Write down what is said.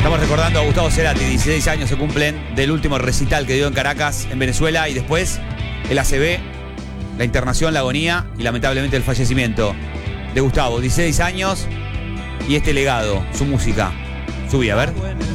Estamos recordando a Gustavo Cerati, 16 años se cumplen del último recital que dio en Caracas, en Venezuela, y después el ACV, la internación, la agonía y lamentablemente el fallecimiento de Gustavo. 16 años y este legado, su música, su vida, a ver.